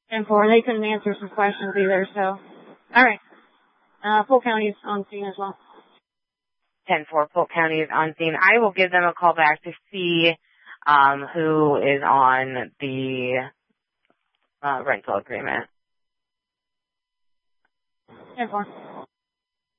10-4. They couldn't answer some questions either, so. Alright. Polk County is on scene as well. 10-4, Polk County is on scene. I will give them a call back to see who is on the rental agreement. 10-4.